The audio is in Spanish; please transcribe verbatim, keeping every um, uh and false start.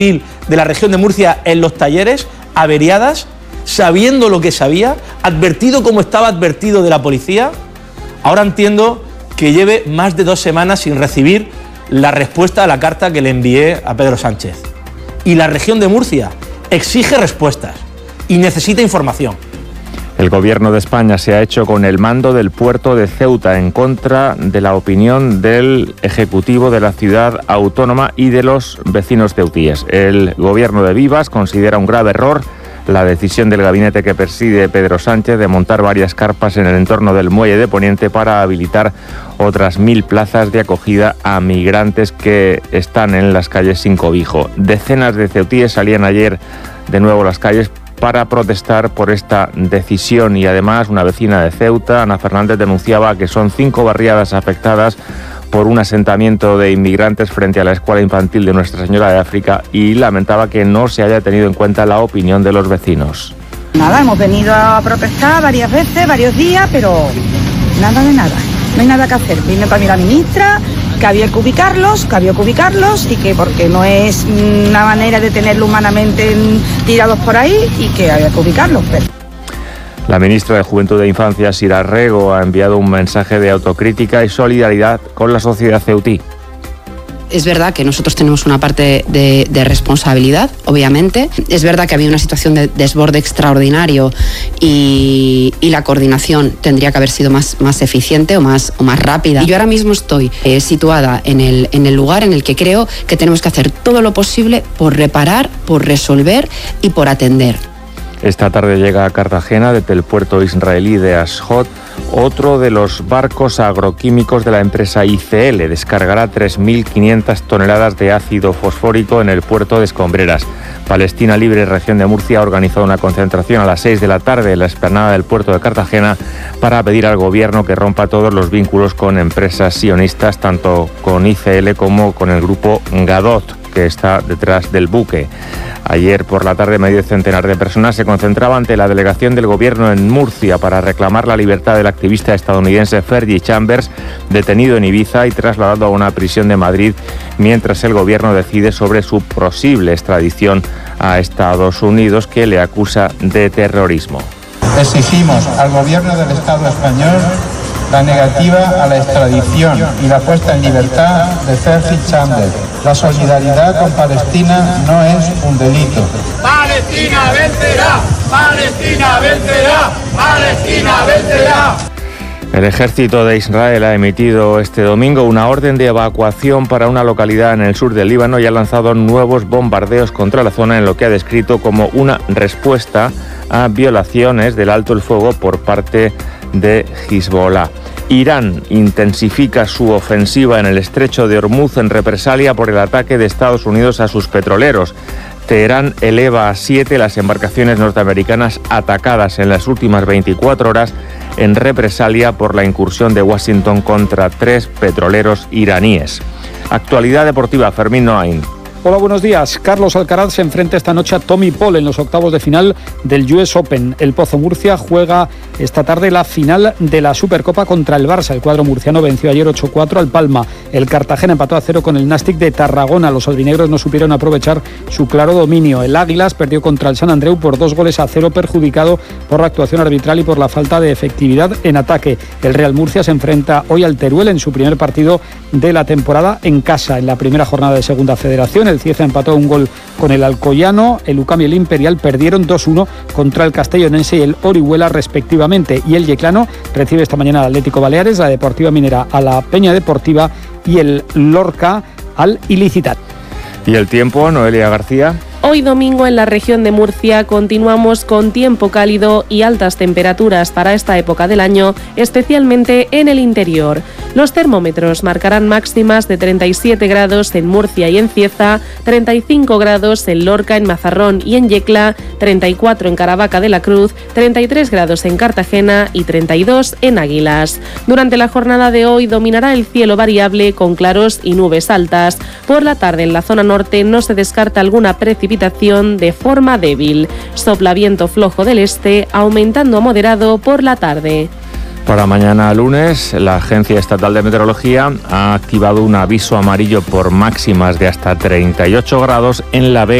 de la región de Murcia en los talleres, averiadas, sabiendo lo que sabía, advertido como estaba advertido de la policía. Ahora entiendo que lleve más de dos semanas sin recibir la respuesta a la carta que le envié a Pedro Sánchez. Y la región de Murcia exige respuestas y necesita información. El Gobierno de España se ha hecho con el mando del puerto de Ceuta en contra de la opinión del Ejecutivo de la ciudad autónoma y de los vecinos ceutíes. El Gobierno de Vivas considera un grave error la decisión del gabinete que preside Pedro Sánchez de montar varias carpas en el entorno del muelle de Poniente para habilitar otras mil plazas de acogida a migrantes que están en las calles sin cobijo. Decenas de ceutíes salían ayer de nuevo a las calles para protestar por esta decisión y además una vecina de Ceuta, Ana Fernández, denunciaba que son cinco barriadas afectadas por un asentamiento de inmigrantes frente a la escuela infantil de Nuestra Señora de África y lamentaba que no se haya tenido en cuenta la opinión de los vecinos. Nada, hemos venido a protestar varias veces, varios días, pero nada de nada, no hay nada que hacer. Vino para mí la ministra, que había que ubicarlos, que había que ubicarlos y que porque no es una manera de tenerlo humanamente tirados por ahí y que había que ubicarlos. Pero... La ministra de Juventud e Infancia, Sira Rego, ha enviado un mensaje de autocrítica y solidaridad con la sociedad ceutí. Es verdad que nosotros tenemos una parte de, de responsabilidad, obviamente. Es verdad que había una situación de desborde extraordinario y, y la coordinación tendría que haber sido más, más eficiente o más, o más rápida. Y yo ahora mismo estoy eh, situada en el, en el lugar en el que creo que tenemos que hacer todo lo posible por reparar, por resolver y por atender. Esta tarde llega a Cartagena, desde el puerto israelí de Ashdod, otro de los barcos agroquímicos de la empresa I C L. Descargará tres mil quinientas toneladas de ácido fosfórico en el puerto de Escombreras. Palestina Libre, región de Murcia, ha organizado una concentración a las seis de la tarde en la explanada del puerto de Cartagena para pedir al gobierno que rompa todos los vínculos con empresas sionistas, tanto con I C L como con el grupo Gadot, que está detrás del buque. Ayer por la tarde, medio centenar de personas se concentraba ante la delegación del gobierno en Murcia para reclamar la libertad del activista estadounidense Fergie Chambers, detenido en Ibiza y trasladado a una prisión de Madrid, mientras el gobierno decide sobre su posible extradición a Estados Unidos, que le acusa de terrorismo. Exigimos al gobierno del Estado español la negativa a la extradición y la puesta en libertad de Fergie Chambers. La solidaridad con Palestina no es un delito. ¡Palestina vencerá! ¡Palestina vencerá! ¡Palestina vencerá! El ejército de Israel ha emitido este domingo una orden de evacuación para una localidad en el sur del Líbano y ha lanzado nuevos bombardeos contra la zona en lo que ha descrito como una respuesta a violaciones del alto el fuego por parte de Hezbollah. Irán intensifica su ofensiva en el estrecho de Hormuz en represalia por el ataque de Estados Unidos a sus petroleros. Teherán eleva a siete las embarcaciones norteamericanas atacadas en las últimas veinticuatro horas en represalia por la incursión de Washington contra tres petroleros iraníes. Actualidad deportiva, Fermín Noain. Hola, buenos días. Carlos Alcaraz se enfrenta esta noche a Tommy Paul en los octavos de final del U S Open. El Pozo Murcia juega esta tarde la final de la Supercopa contra el Barça. El cuadro murciano venció ayer ocho cuatro al Palma. El Cartagena empató a cero con el Nàstic de Tarragona. Los albinegros no supieron aprovechar su claro dominio. El Águilas perdió contra el Sant Andreu por dos goles a cero, perjudicado por la actuación arbitral y por la falta de efectividad en ataque. El Real Murcia se enfrenta hoy al Teruel en su primer partido de la temporada en casa. En la primera jornada de Segunda Federación, el Cieza empató un gol con el Alcoyano, el U C A M y el Imperial perdieron dos uno contra el Castellonense y el Orihuela respectivamente, y el Yeclano recibe esta mañana al Atlético Baleares, la Deportiva Minera a la Peña Deportiva y el Lorca al Ilicitat. ¿Y el tiempo, Noelia García? Hoy domingo en la región de Murcia continuamos con tiempo cálido y altas temperaturas para esta época del año, especialmente en el interior. Los termómetros marcarán máximas de treinta y siete grados en Murcia y en Cieza, treinta y cinco grados en Lorca, en Mazarrón y en Yecla, treinta y cuatro en Caravaca de la Cruz, treinta y tres grados en Cartagena y treinta y dos en Águilas. Durante la jornada de hoy dominará el cielo variable con claros y nubes altas. Por la tarde en la zona norte no se descarta alguna precipitación de forma débil. Sopla viento flojo del este, aumentando a moderado por la tarde. Para mañana lunes, la Agencia Estatal de Meteorología ha activado un aviso amarillo por máximas de hasta treinta y ocho grados en La Vega.